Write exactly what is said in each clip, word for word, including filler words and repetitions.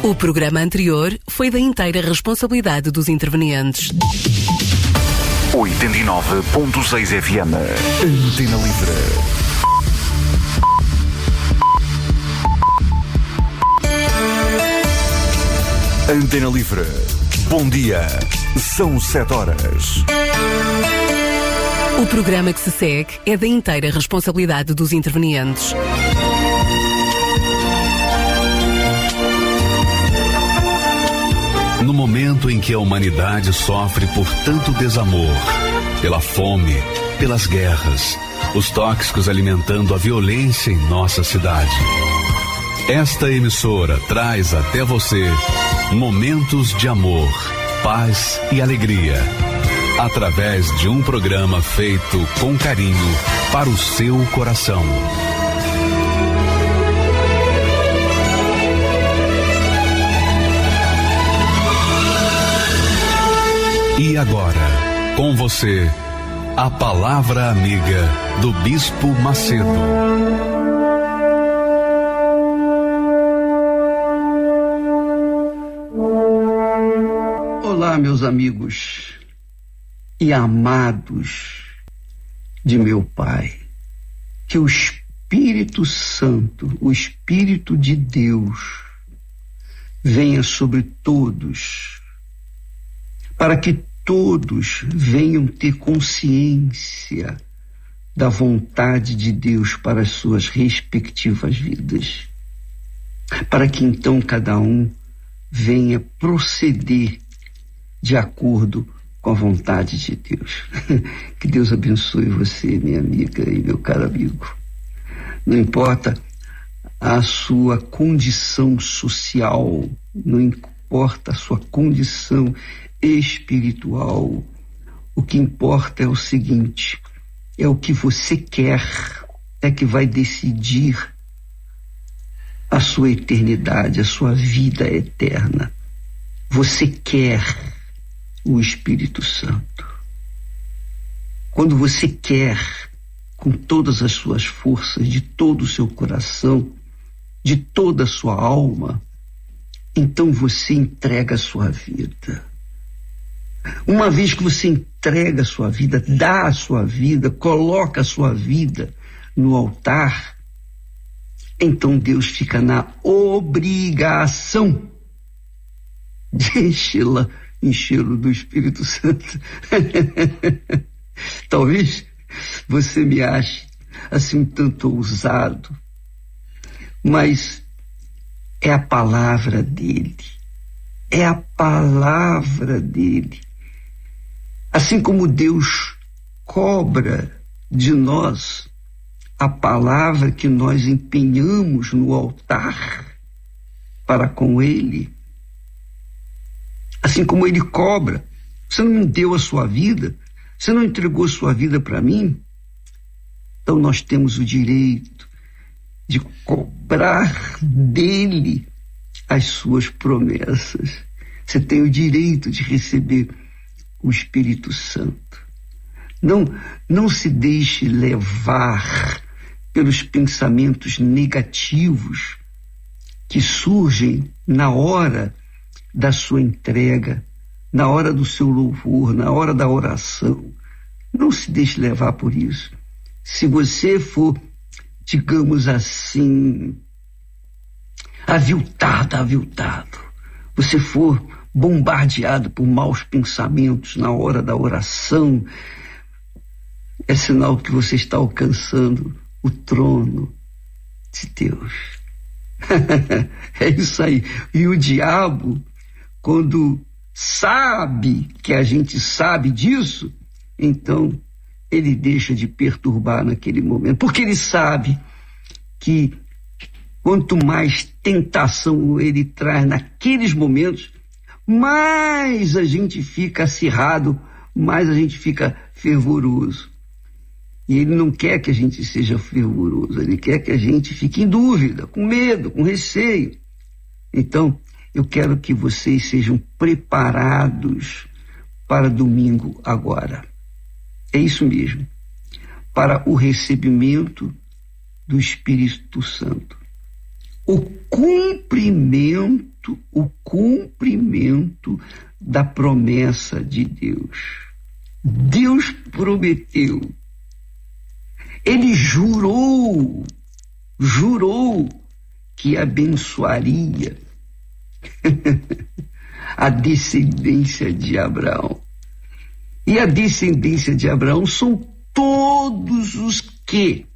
O programa anterior foi da inteira responsabilidade dos intervenientes. oitenta e nove ponto seis F M. Antena Livre. Antena Livre. Bom dia. São sete horas. O programa que se segue é da inteira responsabilidade dos intervenientes. No momento em que a humanidade sofre por tanto desamor, pela fome, pelas guerras, os tóxicos alimentando a violência em nossa cidade, esta emissora traz até você momentos de amor, paz e alegria, através de um programa feito com carinho para o seu coração. E agora, com você, a palavra amiga do Bispo Macedo. Olá, meus amigos e amados de meu Pai. Que o Espírito Santo, o Espírito de Deus, venha sobre todos, para que todos venham ter consciência da vontade de Deus para as suas respectivas vidas, para que então cada um venha proceder de acordo com a vontade de Deus. Que Deus abençoe você, minha amiga e meu caro amigo. Não importa a sua condição social, não importa a sua condição espiritual, o que importa é o seguinte: é o que você quer, é que vai decidir a sua eternidade, a sua vida eterna. Você quer o Espírito Santo. Quando você quer, com todas as suas forças, de todo o seu coração, de toda a sua alma, então você entrega a sua vida. Uma vez que você entrega a sua vida, dá a sua vida, coloca a sua vida no altar, então Deus fica na obrigação de enchê-la, enchê-lo do Espírito Santo. Talvez você me ache assim um tanto ousado, mas é a palavra dele, é a palavra dele. Assim como Deus cobra de nós a palavra que nós empenhamos no altar para com Ele, assim como Ele cobra, você não me deu a sua vida, você não entregou a sua vida para mim, então nós temos o direito de cobrar dele as suas promessas. Você tem o direito de receber o Espírito Santo. Não, não se deixe levar pelos pensamentos negativos que surgem na hora da sua entrega, na hora do seu louvor, na hora da oração. Não se deixe levar por isso. Se você for, digamos assim, aviltado, aviltado, você for bombardeado por maus pensamentos na hora da oração, é sinal que você está alcançando o trono de Deus. É isso aí. E o diabo, quando sabe que a gente sabe disso, então ele deixa de perturbar naquele momento, porque ele sabe que quanto mais tentação ele traz naqueles momentos, mais a gente fica acirrado, mais a gente fica fervoroso. E ele não quer que a gente seja fervoroso, ele quer que a gente fique em dúvida, com medo, com receio. Então, eu quero que vocês sejam preparados para domingo agora. É isso mesmo. Para o recebimento do Espírito Santo. O cumprimento muito o cumprimento da promessa de Deus. Deus prometeu, Ele jurou, jurou que abençoaria a descendência de Abraão. E a descendência de Abraão são todos os que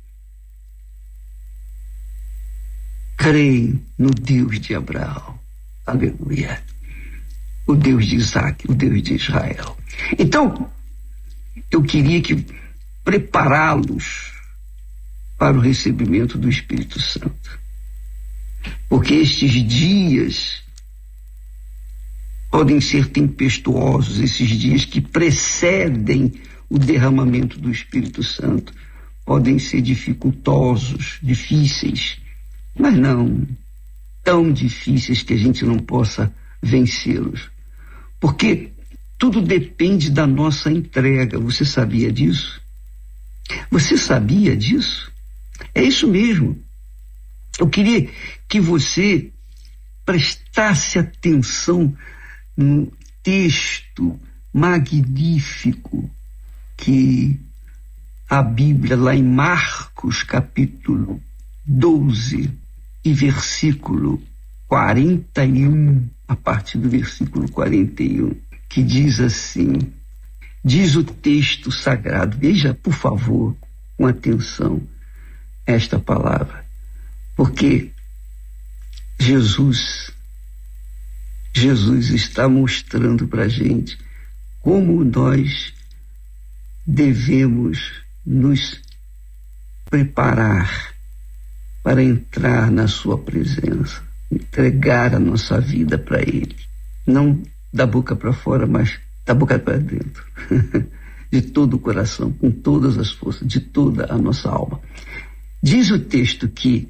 creem no Deus de Abraão. Aleluia. O Deus de Isaac, o Deus de Israel. Então, eu queria que prepará-los para o recebimento do Espírito Santo. Porque estes dias podem ser tempestuosos, esses dias que precedem o derramamento do Espírito Santo podem ser dificultosos, difíceis, mas não tão difíceis que a gente não possa vencê-los. Porque tudo depende da nossa entrega. Você sabia disso? Você sabia disso? É isso mesmo. Eu queria que você prestasse atenção no texto magnífico que a Bíblia, lá em Marcos, capítulo doze e versículo quarenta e um, a partir do versículo quarenta e um, que diz assim, diz o texto sagrado, veja, por favor, com atenção, esta palavra, porque Jesus, Jesus está mostrando para a gente como nós devemos nos preparar para entrar na sua presença, entregar a nossa vida para Ele, não da boca para fora, mas da boca para dentro, de todo o coração, com todas as forças, de toda a nossa alma. Diz o texto que,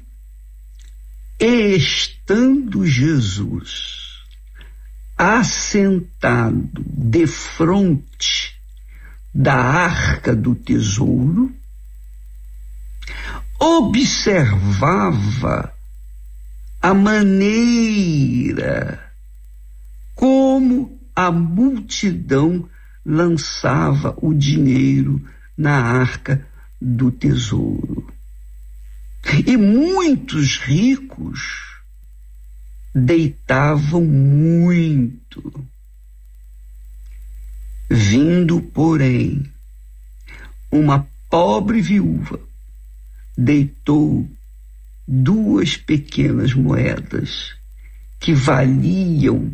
estando Jesus assentado defronte da arca do tesouro, observava a maneira como a multidão lançava o dinheiro na arca do tesouro. E muitos ricos deitavam muito. Vindo, porém, uma pobre viúva deitou duas pequenas moedas que valiam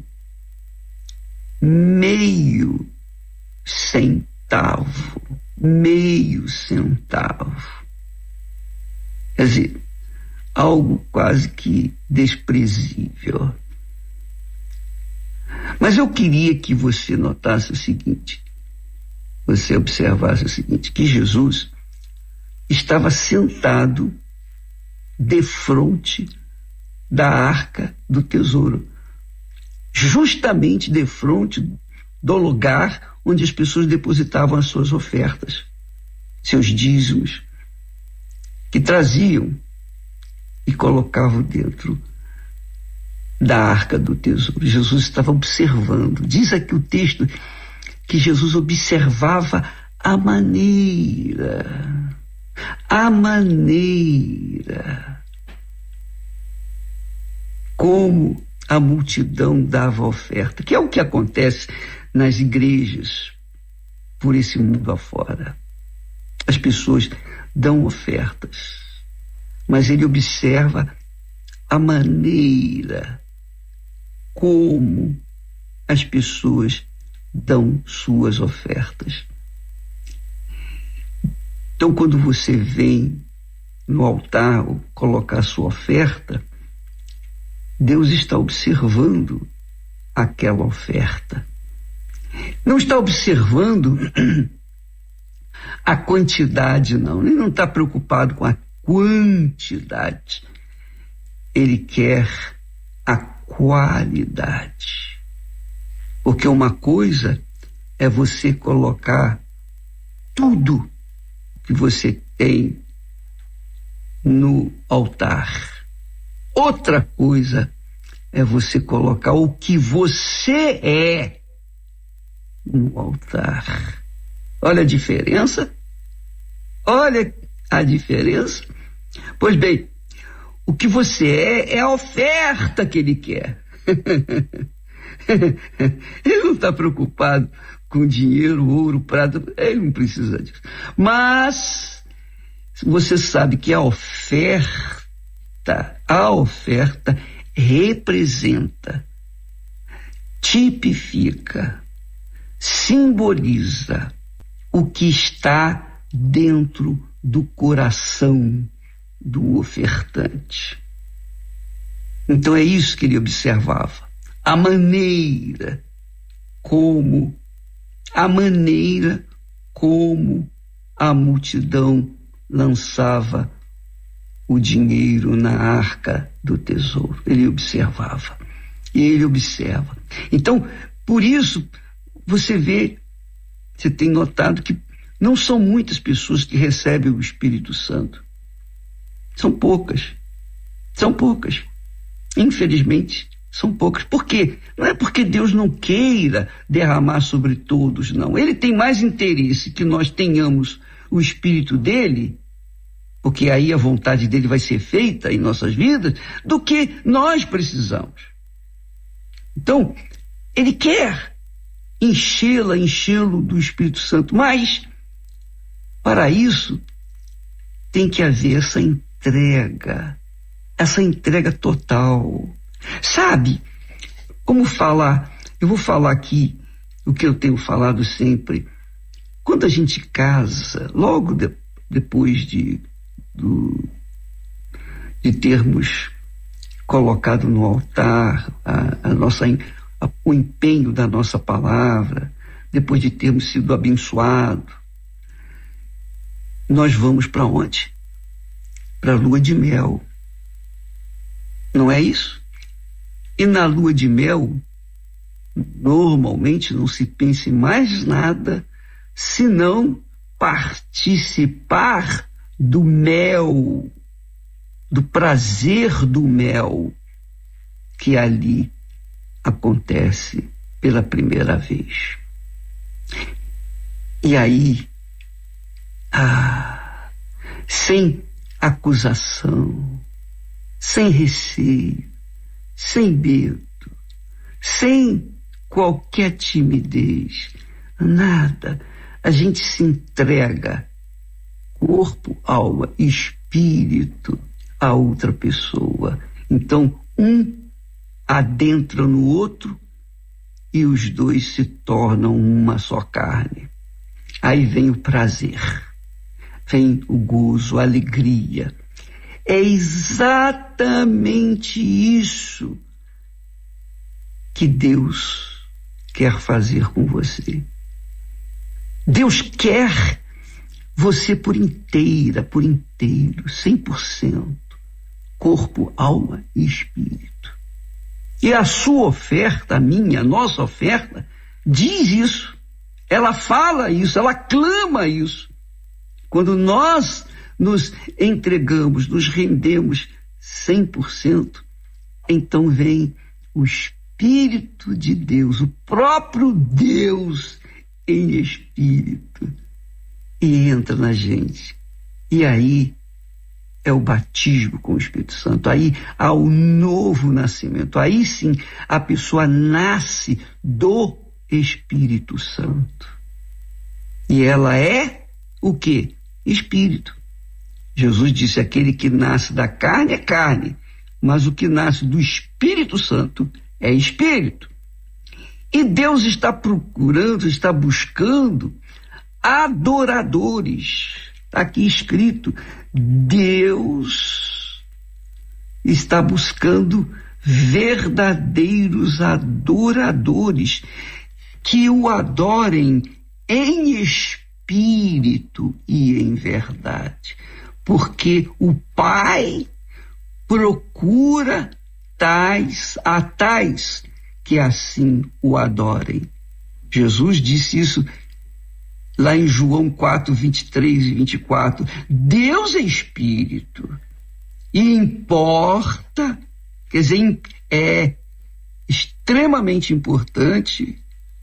meio centavo, meio centavo. Quer dizer, algo quase que desprezível. Mas eu queria que você notasse o seguinte, você observasse o seguinte, que Jesus estava sentado defronte da arca do tesouro, justamente defronte do lugar onde as pessoas depositavam as suas ofertas, seus dízimos, que traziam e colocavam dentro da arca do tesouro. Jesus estava observando. Diz aqui o texto que Jesus observava a maneira, a maneira como a multidão dava oferta, que é o que acontece nas igrejas por esse mundo afora. As pessoas dão ofertas, mas ele observa a maneira como as pessoas dão suas ofertas. Então, quando você vem no altar colocar sua oferta, Deus está observando aquela oferta. Não está observando a quantidade, não. Ele não está preocupado com a quantidade. Ele quer a qualidade. Porque uma coisa é você colocar tudo que você tem no altar. Outra coisa é você colocar o que você é no altar. Olha a diferença. Olha a diferença. Pois bem, o que você é é a oferta que ele quer. Ele não está preocupado com dinheiro, ouro, prata, ele não precisa disso. Mas você sabe que a oferta, a oferta representa, tipifica, simboliza o que está dentro do coração do ofertante. Então é isso que ele observava. A maneira como, a maneira como a multidão lançava o dinheiro na arca do tesouro. Ele observava. E ele observa. Então, por isso, você vê, você tem notado que não são muitas pessoas que recebem o Espírito Santo. São poucas. São poucas. Infelizmente, são poucas. Por quê? Não é porque Deus não queira derramar sobre todos, não. Ele tem mais interesse que nós tenhamos o Espírito dele, porque aí a vontade dele vai ser feita em nossas vidas, do que nós precisamos. Então, ele quer enchê-la, enchê-lo do Espírito Santo, mas para isso tem que haver essa entrega, essa entrega total. Sabe, como falar, eu vou falar aqui o que eu tenho falado sempre. Quando a gente casa, logo de, depois de, do, de termos colocado no altar a, a nossa, a, o empenho da nossa palavra, depois de termos sido abençoados, nós vamos para onde? Para a lua de mel. Não é isso? E na lua de mel, normalmente não se pensa em mais nada senão participar do mel, do prazer do mel que ali acontece pela primeira vez. E aí, ah, sem acusação, sem receio, sem medo, sem qualquer timidez, nada. A gente se entrega, corpo, alma, espírito, a outra pessoa. Então, um adentra no outro e os dois se tornam uma só carne. Aí vem o prazer, vem o gozo, a alegria. É exatamente isso que Deus quer fazer com você. Deus quer você por inteira, por inteiro, cem por cento, corpo, alma e espírito. E a sua oferta, a minha, a nossa oferta, diz isso. Ela fala isso, ela clama isso. Quando nós nos entregamos, nos rendemos cem por cento, então vem o Espírito de Deus, o próprio Deus em espírito, e entra na gente. E aí é o batismo com o Espírito Santo, aí há o novo nascimento, aí sim a pessoa nasce do Espírito Santo. E ela é o quê? Espírito. Jesus disse, aquele que nasce da carne é carne, mas o que nasce do Espírito Santo é espírito. E Deus está procurando, está buscando adoradores. Está aqui escrito, Deus está buscando verdadeiros adoradores que o adorem em espírito e em verdade. Porque o Pai procura tais a tais que assim o adorem. Jesus disse isso lá em João quatro, vinte e três e vinte e quatro. Deus é espírito e importa, quer dizer, é extremamente importante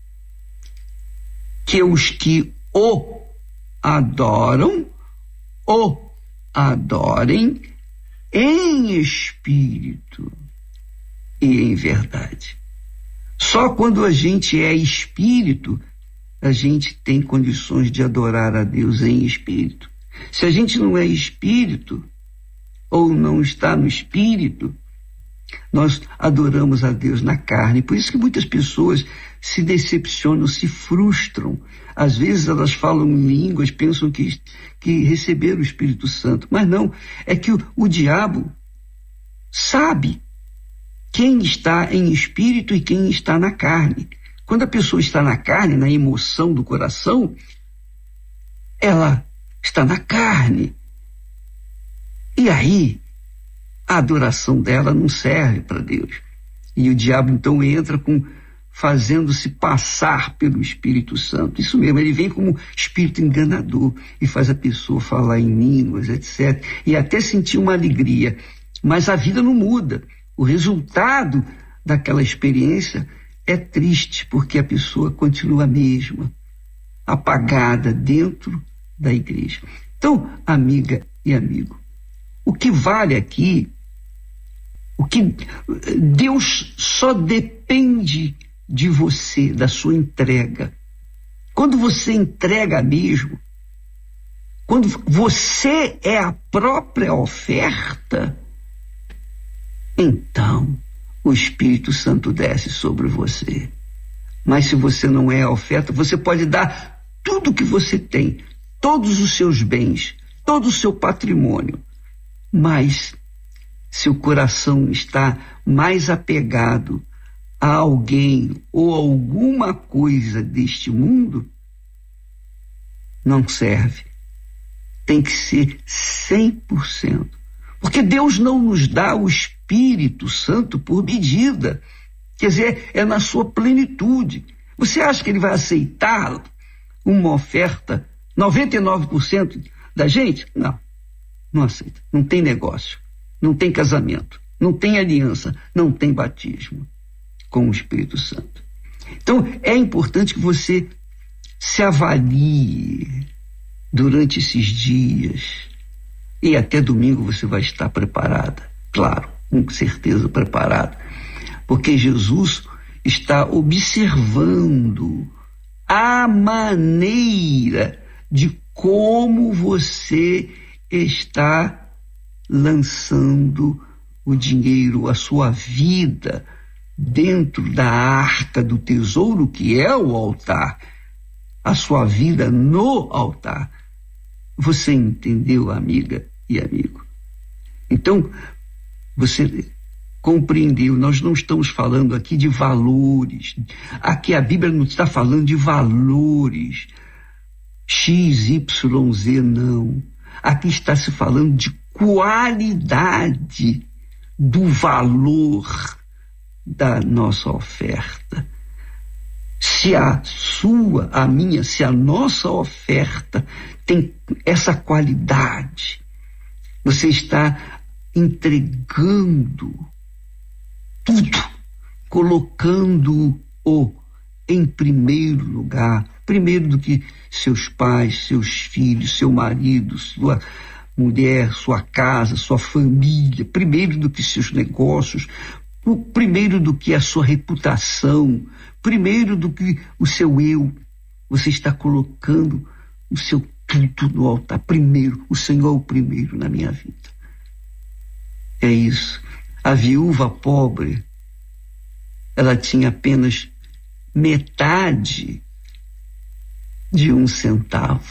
que os que o adoram, o adorem em espírito e em verdade. Só quando a gente é espírito, a gente tem condições de adorar a Deus em espírito. Se a gente não é espírito, ou não está no espírito, nós adoramos a Deus na carne. Por isso que muitas pessoas se decepcionam, se frustram. Às vezes elas falam em línguas, pensam que, que receberam o Espírito Santo. Mas não, é que o, o diabo sabe quem está em espírito e quem está na carne. Quando a pessoa está na carne, na emoção do coração, ela está na carne. E aí, a adoração dela não serve para Deus. E o diabo então entra com fazendo-se passar pelo Espírito Santo. Isso mesmo, ele vem como espírito enganador e faz a pessoa falar em línguas, etcétera. E até sentir uma alegria. Mas a vida não muda. O resultado daquela experiência é triste, porque a pessoa continua a mesma, apagada dentro da igreja. Então, amiga e amigo, o que vale aqui, o que Deus só depende de você, da sua entrega. Quando você entrega mesmo, quando você é a própria oferta, então o Espírito Santo desce sobre você. Mas se você não é a oferta, você pode dar tudo que você tem, todos os seus bens, todo o seu patrimônio. Mas seu coração está mais apegado a alguém ou alguma coisa deste mundo, não serve. Tem que ser cem por cento. Porque Deus não nos dá o Espírito Santo por medida. Quer dizer, é na sua plenitude. Você acha que ele vai aceitar uma oferta, noventa e nove por cento da gente? Não, não aceita. Não tem negócio, não tem casamento, não tem aliança, não tem batismo com o Espírito Santo. Então, é importante que você se avalie durante esses dias. E até domingo você vai estar preparada, claro, com certeza preparada, porque Jesus está observando a maneira de como você está lançando o dinheiro, a sua vida, dentro da arca do tesouro, que é o altar, a sua vida no altar. Você entendeu, amiga e amigo? Então, você compreendeu, nós não estamos falando aqui de valores. Aqui a Bíblia não está falando de valores X, Y, Z, não. Aqui está se falando de qualidade do valor da nossa oferta. Se a sua, a minha, se a nossa oferta tem essa qualidade, você está entregando tudo, colocando-o em primeiro lugar, primeiro do que seus pais, seus filhos, seu marido, sua mulher, sua casa, sua família, primeiro do que seus negócios, primeiro do que a sua reputação, primeiro do que o seu eu. Você está colocando o seu tudo no altar. Primeiro, o Senhor é o primeiro na minha vida. É isso. A viúva pobre, ela tinha apenas metade de um centavo.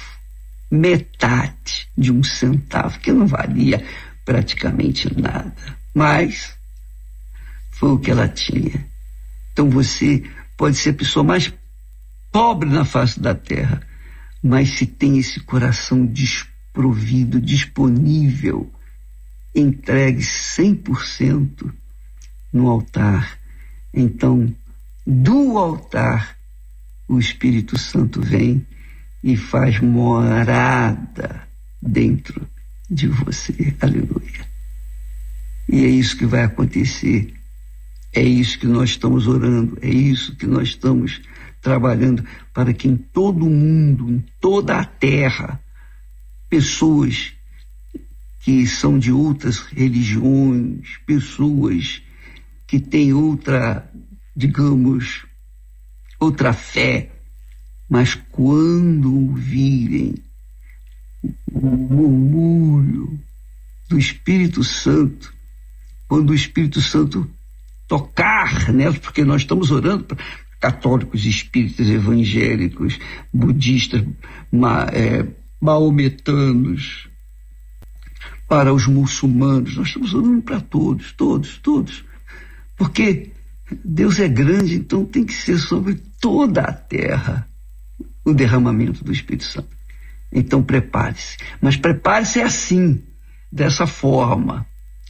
Metade de um centavo, que não valia praticamente nada. Mas foi o que ela tinha. Então você pode ser a pessoa mais pobre na face da terra, mas se tem esse coração desprovido, disponível, entregue cem por cento no altar, então do altar o Espírito Santo vem e faz morada dentro de você. Aleluia. E é isso que vai acontecer É isso que nós estamos orando, é isso que nós estamos trabalhando, para que em todo o mundo, em toda a terra, pessoas que são de outras religiões, pessoas que têm outra, digamos, outra fé, mas quando ouvirem o murmúrio do Espírito Santo, quando o Espírito Santo tocar nelas, porque nós estamos orando para católicos, espíritas, evangélicos, budistas, ma, é, maometanos, para os muçulmanos, nós estamos orando para todos, todos, todos, porque Deus é grande, então tem que ser sobre toda a terra o derramamento do Espírito Santo. Então prepare-se, mas prepare-se assim, dessa forma.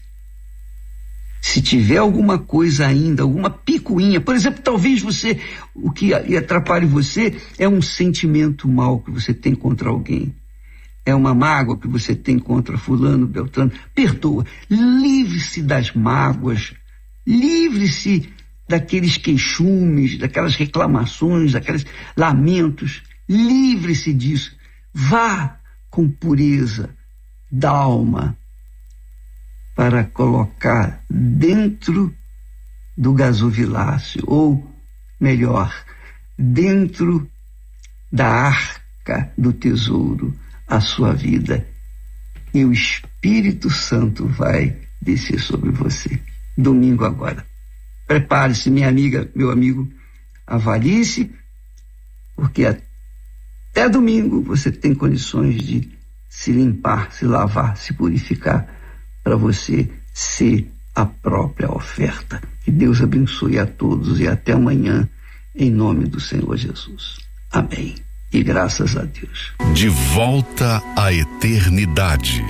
Se tiver alguma coisa ainda, alguma picuinha, por exemplo, talvez você, o que atrapalhe você é um sentimento mau que você tem contra alguém, é uma mágoa que você tem contra fulano, beltrano, perdoa, livre-se das mágoas, livre-se daqueles queixumes, daquelas reclamações, daqueles lamentos, livre-se disso, vá com pureza da alma, para colocar dentro do gasofilácio, ou melhor, dentro da arca do tesouro, a sua vida. E o Espírito Santo vai descer sobre você. Domingo agora. Prepare-se, minha amiga, meu amigo, avalie-se, porque até domingo você tem condições de se limpar, se lavar, se purificar, para você ser a própria oferta. Que Deus abençoe a todos e até amanhã, em nome do Senhor Jesus. Amém. E graças a Deus. De volta à eternidade.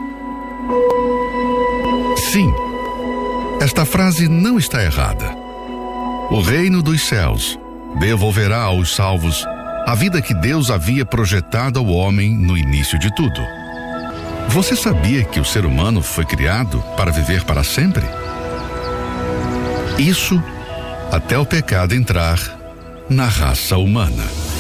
Sim, esta frase não está errada. O reino dos céus devolverá aos salvos a vida que Deus havia projetado ao homem no início de tudo. Você sabia que o ser humano foi criado para viver para sempre? Isso até o pecado entrar na raça humana.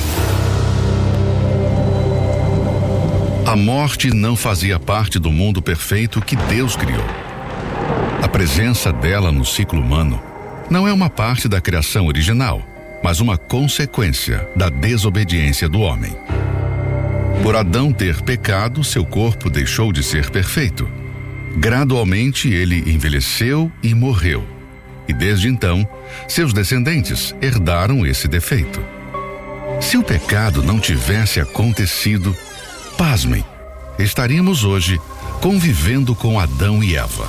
A morte não fazia parte do mundo perfeito que Deus criou. A presença dela no ciclo humano não é uma parte da criação original, mas uma consequência da desobediência do homem. Por Adão ter pecado, seu corpo deixou de ser perfeito. Gradualmente ele envelheceu e morreu. E desde então, seus descendentes herdaram esse defeito. Se o pecado não tivesse acontecido, pasmem, estaríamos hoje convivendo com Adão e Eva.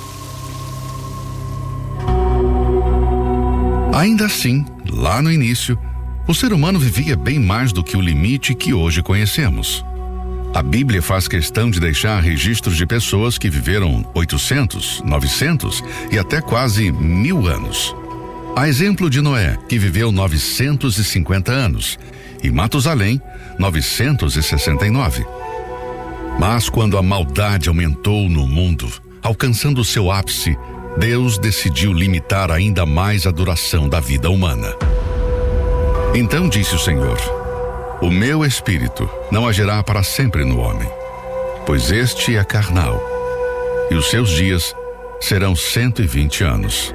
Ainda assim, lá no início, o ser humano vivia bem mais do que o limite que hoje conhecemos. A Bíblia faz questão de deixar registros de pessoas que viveram oitocentos, novecentos e até quase mil anos. A exemplo de Noé, que viveu novecentos e cinquenta anos, e Matusalém, novecentos e sessenta e nove. Mas quando a maldade aumentou no mundo, alcançando seu ápice, Deus decidiu limitar ainda mais a duração da vida humana. Então disse o Senhor: o meu espírito não agirá para sempre no homem, pois este é carnal, e os seus dias serão cento e vinte anos.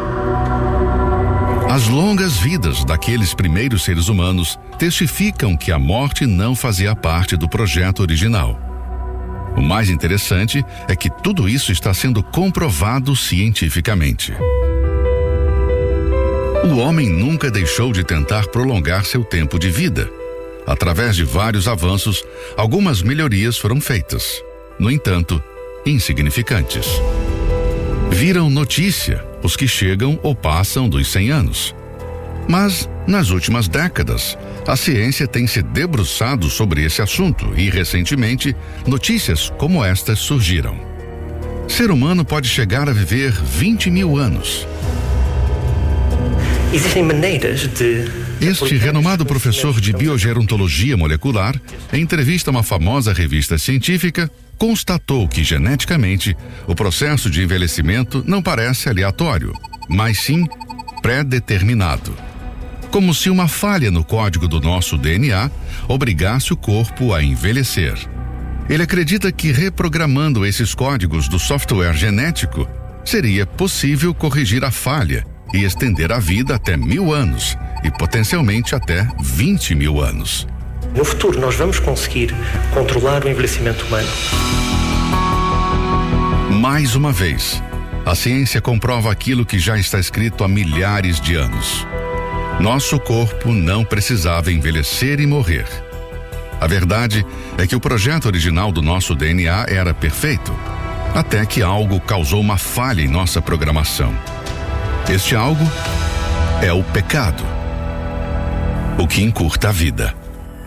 As longas vidas daqueles primeiros seres humanos testificam que a morte não fazia parte do projeto original. O mais interessante é que tudo isso está sendo comprovado cientificamente. O homem nunca deixou de tentar prolongar seu tempo de vida. Através de vários avanços, algumas melhorias foram feitas. No entanto, insignificantes. Viram notícia os que chegam ou passam dos cem anos. Mas, nas últimas décadas, a ciência tem se debruçado sobre esse assunto e, recentemente, notícias como estas surgiram. Ser humano pode chegar a viver vinte mil anos. Existem maneiras de... Este renomado professor de biogerontologia molecular, em entrevista a uma famosa revista científica, constatou que geneticamente o processo de envelhecimento não parece aleatório, mas sim pré-determinado. Como se uma falha no código do nosso D N A obrigasse o corpo a envelhecer. Ele acredita que reprogramando esses códigos do software genético, seria possível corrigir a falha e estender a vida até mil anos e potencialmente até vinte mil anos. No futuro, nós vamos conseguir controlar o envelhecimento humano. Mais uma vez, a ciência comprova aquilo que já está escrito há milhares de anos. Nosso corpo não precisava envelhecer e morrer. A verdade é que o projeto original do nosso D N A era perfeito, até que algo causou uma falha em nossa programação. Este algo é o pecado, o que encurta a vida.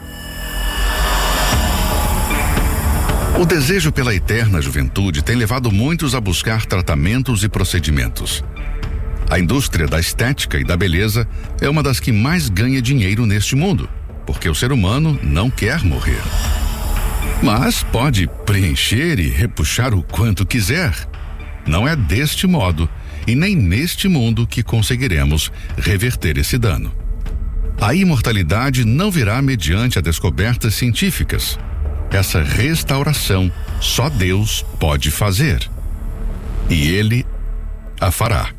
O desejo pela eterna juventude tem levado muitos a buscar tratamentos e procedimentos. A indústria da estética e da beleza é uma das que mais ganha dinheiro neste mundo, porque o ser humano não quer morrer. Mas pode preencher e repuxar o quanto quiser. Não é deste modo e nem neste mundo que conseguiremos reverter esse dano. A imortalidade não virá mediante a descobertas científicas. Essa restauração só Deus pode fazer. E Ele a fará.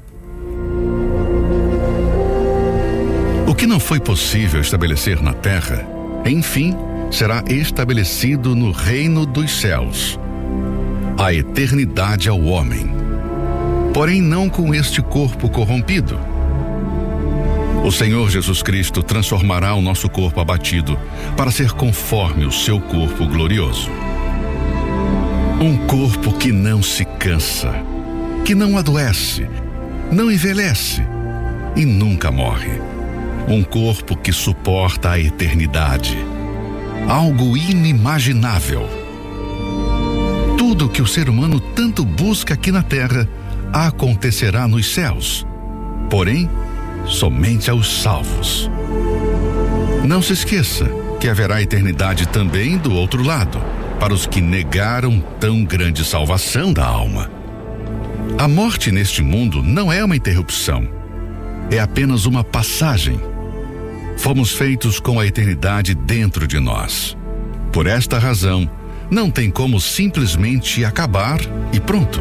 O que não foi possível estabelecer na terra, enfim, será estabelecido no reino dos céus. A eternidade ao homem. Porém, não com este corpo corrompido. O Senhor Jesus Cristo transformará o nosso corpo abatido para ser conforme o seu corpo glorioso. Um corpo que não se cansa, que não adoece, não envelhece e nunca morre. Um corpo que suporta a eternidade. Algo inimaginável. Tudo que o ser humano tanto busca aqui na terra acontecerá nos céus. Porém, somente aos salvos. Não se esqueça que haverá eternidade também do outro lado, para os que negaram tão grande salvação da alma. A morte neste mundo não é uma interrupção, é apenas uma passagem. Fomos feitos com a eternidade dentro de nós. Por esta razão, não tem como simplesmente acabar e pronto.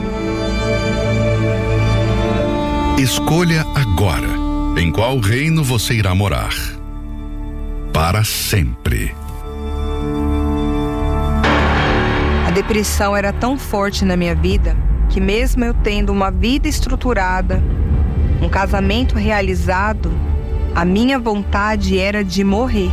Escolha agora em qual reino você irá morar. Para sempre. A depressão era tão forte na minha vida que, mesmo eu tendo uma vida estruturada, um casamento realizado, a minha vontade era de morrer.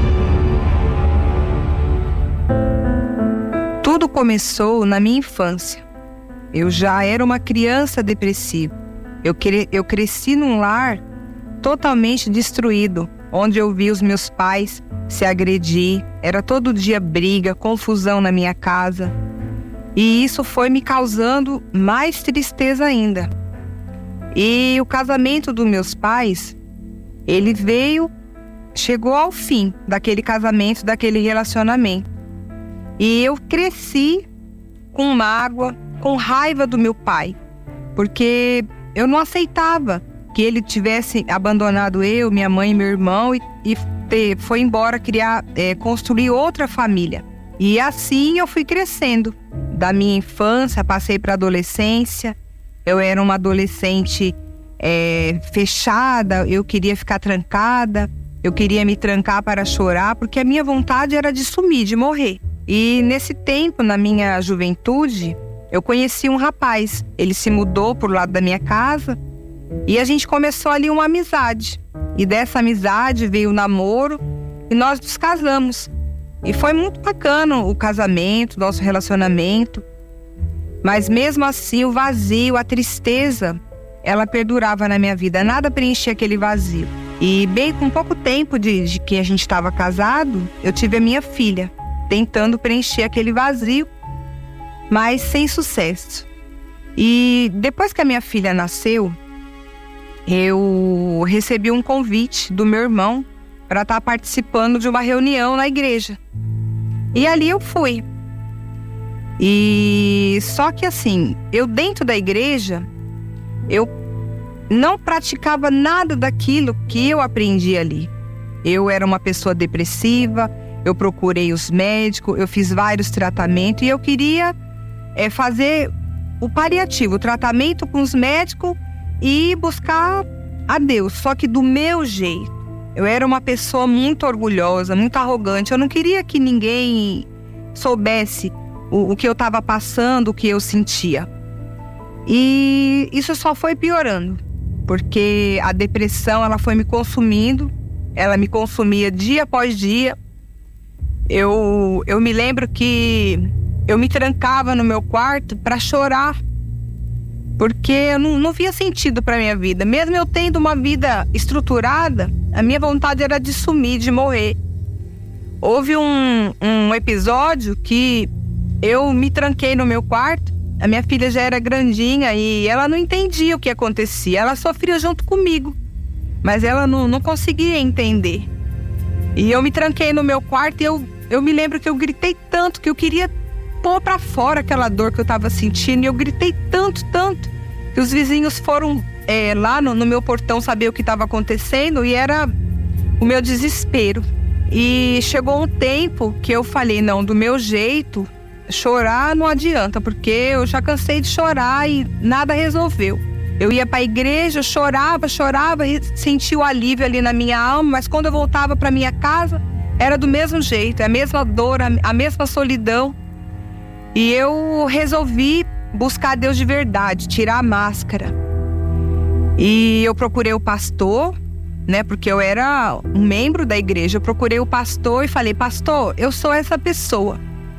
Tudo começou na minha infância. Eu já era uma criança depressiva. Eu, cre- eu cresci num lar totalmente destruído, onde eu vi os meus pais se agredir. Era todo dia briga, confusão na minha casa. E isso foi me causando mais tristeza ainda. E o casamento dos meus pais, ele veio, chegou ao fim daquele casamento, daquele relacionamento. E eu cresci com mágoa, com raiva do meu pai, porque eu não aceitava que ele tivesse abandonado eu, minha mãe e meu irmão e, e ter, foi embora criar, é, construir outra família. E assim eu fui crescendo. Da minha infância, passei para a adolescência. Eu era uma adolescente é, fechada, eu queria ficar trancada, eu queria me trancar para chorar, porque a minha vontade era de sumir, de morrer. E nesse tempo, na minha juventude, eu conheci um rapaz. Ele se mudou pro lado da minha casa e a gente começou ali uma amizade. E dessa amizade veio o namoro e nós nos casamos. E foi muito bacana o casamento, nosso relacionamento. Mas mesmo assim, o vazio, a tristeza, ela perdurava na minha vida. Nada preenchia aquele vazio. E bem com pouco tempo de, de que a gente estava casado, eu tive a minha filha, tentando preencher aquele vazio, mas sem sucesso. E depois que a minha filha nasceu, eu recebi um convite do meu irmão para estar participando de uma reunião na igreja. E ali eu fui. E só que assim, eu dentro da igreja, eu não praticava nada daquilo que eu aprendi ali. Eu era uma pessoa depressiva, eu procurei os médicos, eu fiz vários tratamentos e eu queria é, fazer o paliativo, o tratamento com os médicos e buscar a Deus, só que do meu jeito. Eu era uma pessoa muito orgulhosa, muito arrogante, eu não queria que ninguém soubesse o, o que eu estava passando, o que eu sentia. E isso só foi piorando, porque a depressão ela foi me consumindo, ela me consumia dia após dia. Eu, eu me lembro que eu me trancava no meu quarto para chorar, porque eu não, não via sentido para minha vida. Mesmo eu tendo uma vida estruturada, a minha vontade era de sumir, de morrer. Houve um, um episódio que eu me tranquei no meu quarto. A minha filha já era grandinha e ela não entendia o que acontecia. Ela sofria junto comigo, mas ela não, não conseguia entender. E eu me tranquei no meu quarto e eu, eu me lembro que eu gritei tanto, que eu queria pôr pra fora aquela dor que eu tava sentindo. E eu gritei tanto, tanto, que os vizinhos foram é, lá no, no meu portão saber o que estava acontecendo, e era o meu desespero. E chegou um tempo que eu falei, não, do meu jeito, chorar não adianta, porque eu já cansei de chorar e nada resolveu. Eu ia para a igreja, eu chorava, chorava e sentia o alívio ali na minha alma, mas quando eu voltava para minha casa, era do mesmo jeito, a mesma dor, a mesma solidão. E eu resolvi buscar Deus de verdade, tirar a máscara. E eu procurei o pastor, né, porque eu era um membro da igreja. Eu procurei o pastor e falei, pastor, eu sou essa pessoa.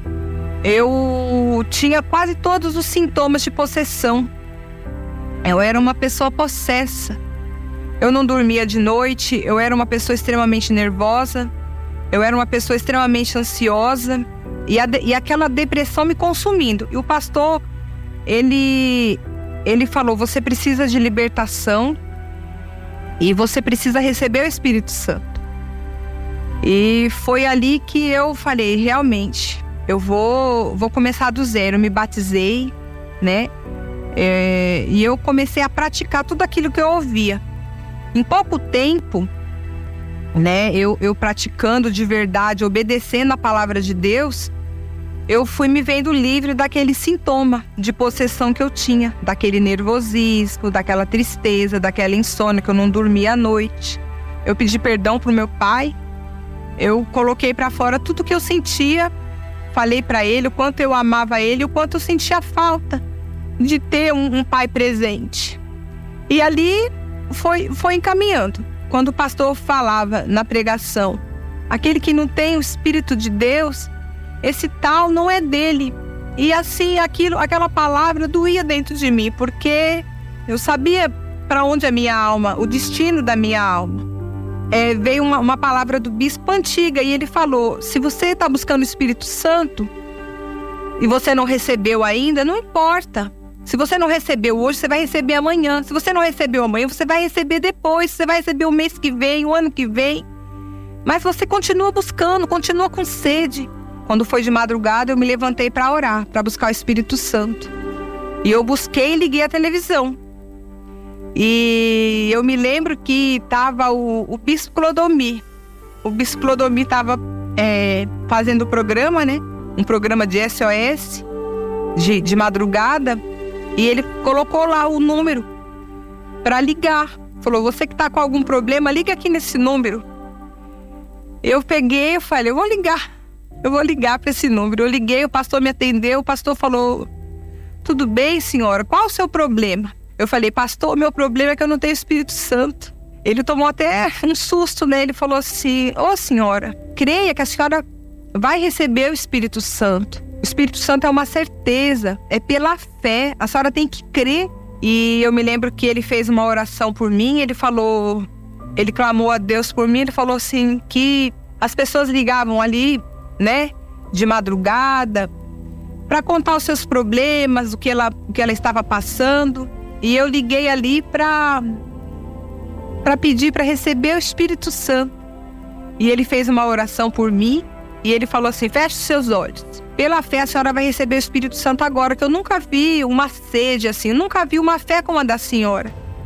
Eu tinha quase todos os sintomas de possessão. Eu era uma pessoa possessa. Eu não dormia de noite, eu era uma pessoa extremamente nervosa, eu era uma pessoa extremamente ansiosa, e, a, e aquela depressão me consumindo. E o pastor, ele, ele falou, você precisa de libertação e você precisa receber o Espírito Santo. E foi ali que eu falei, realmente, eu vou, vou começar do zero. Eu me batizei, né? É, e eu comecei a praticar tudo aquilo que eu ouvia. Em pouco tempo, né, eu, eu praticando de verdade, obedecendo a palavra de Deus, eu fui me vendo livre daquele sintoma de possessão que eu tinha, daquele nervosismo, daquela tristeza, daquela insônia, que eu não dormia à noite. Eu pedi perdão pro meu pai, eu coloquei para fora tudo que eu sentia, falei para ele o quanto eu amava ele, o quanto eu sentia falta de ter um, um pai presente. E ali foi, foi encaminhando. Quando o pastor falava na pregação, aquele que não tem o Espírito de Deus, esse tal não é dele. E assim, aquilo, aquela palavra doía dentro de mim, porque eu sabia para onde a minha alma, o destino da minha alma. É, veio uma, uma palavra do bispo antiga e ele falou, se você está buscando o Espírito Santo e você não recebeu ainda, não importa. Se você não recebeu hoje, você vai receber amanhã. Se você não recebeu amanhã, você vai receber depois. Você vai receber o mês que vem, o ano que vem. Mas você continua buscando, continua com sede. Quando foi de madrugada, eu me levantei para orar, para buscar o Espírito Santo. E eu busquei e liguei a televisão. E eu me lembro que estava o, o Bispo Clodomir. O Bispo Clodomir estava é, fazendo o programa, né? Um programa de S O S, de, de madrugada. E ele colocou lá o número para ligar. Falou, você que está com algum problema, liga aqui nesse número. Eu peguei, eu falei, eu vou ligar. Eu vou ligar para esse número. Eu liguei, o pastor me atendeu. O pastor falou, tudo bem, senhora? Qual o seu problema? Eu falei, pastor, meu problema é que eu não tenho Espírito Santo. Ele tomou até um susto, né? Ele falou assim, ô oh, senhora, creia que a senhora vai receber o Espírito Santo. O Espírito Santo é uma certeza, é pela fé, a senhora tem que crer. E eu me lembro que ele fez uma oração por mim, ele falou, ele clamou a Deus por mim, ele falou assim, que as pessoas ligavam ali, né, de madrugada, para contar os seus problemas, o que ela, o que ela estava passando. E eu liguei ali para para pedir para receber o Espírito Santo. E ele fez uma oração por mim, e ele falou assim, feche os seus olhos. Pela fé a senhora vai receber o Espírito Santo agora, que eu nunca vi uma sede assim, eu nunca vi uma fé como a da senhora.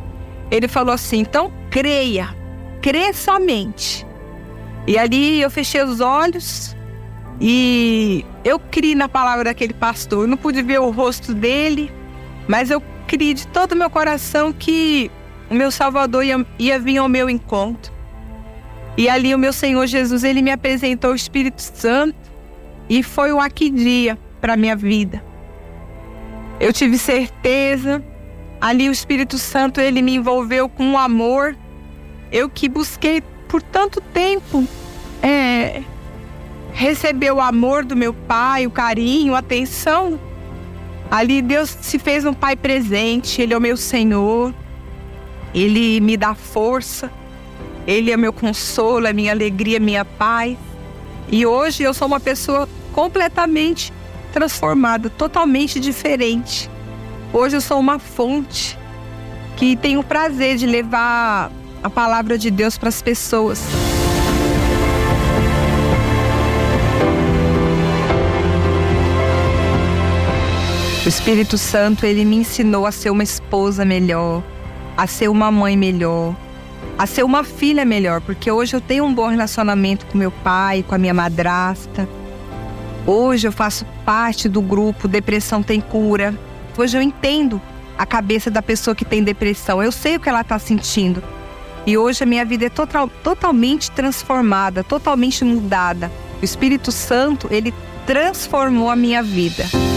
ele falou assim: então creia, crê somente. E ali eu fechei os olhos e eu criei na palavra daquele pastor. Eu não pude ver o rosto dele, mas eu criei de todo o meu coração que o meu Salvador ia, ia vir ao meu encontro. E ali o meu Senhor Jesus, ele me apresentou o Espírito Santo e foi um aqui dia para a minha vida. Eu tive certeza, ali o Espírito Santo, ele me envolveu com um amor. Eu que busquei por tanto tempo é, receber o amor do meu pai, o carinho, a atenção. Ali Deus se fez um pai presente, ele é o meu Senhor, ele me dá força, ele é meu consolo, é minha alegria, minha paz. E hoje eu sou uma pessoa completamente transformada, totalmente diferente. Hoje eu sou uma fonte que tem o prazer de levar a palavra de Deus para as pessoas. O Espírito Santo, ele me ensinou a ser uma esposa melhor, a ser uma mãe melhor, a ser uma filha melhor, porque hoje eu tenho um bom relacionamento com meu pai, com a minha madrasta. Hoje eu faço parte do grupo Depressão Tem Cura. Hoje eu entendo a cabeça da pessoa que tem depressão, eu sei o que ela está sentindo. E hoje a minha vida é total, totalmente transformada, totalmente mudada. O Espírito Santo, ele transformou a minha vida.